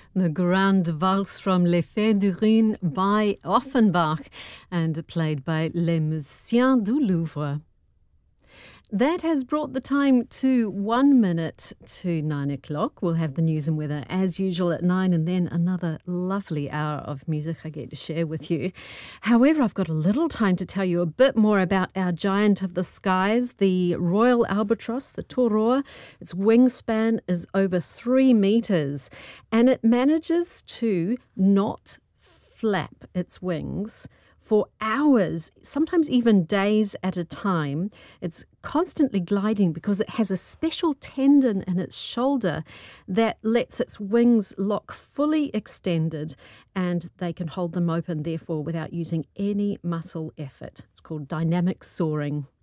The Grande Valse from Les Fées du Rhin by Offenbach and played by Les Musiciens du Louvre. That has brought the time to 1 minute to 9 o'clock. We'll have the news and weather as usual at 9 and then another lovely hour of music I get to share with you. However, I've got a little time to tell you a bit more about our giant of the skies, the Royal Albatross, the Toroa. Its wingspan is over 3 meters and it manages to not flap its wings for hours, sometimes even days at a time. It's constantly gliding because it has a special tendon in its shoulder that lets its wings lock fully extended and they can hold them open, therefore, without using any muscle effort. It's called dynamic soaring.